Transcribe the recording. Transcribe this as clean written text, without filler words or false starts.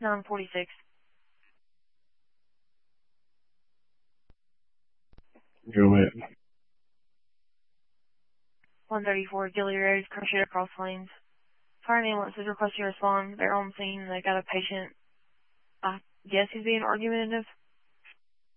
946. Go ahead. 134 Gilly Road, Crusader Cross Lanes. Fire ambulance is requesting to respond. They're on scene. They got a patient. I guess he's being argumentative.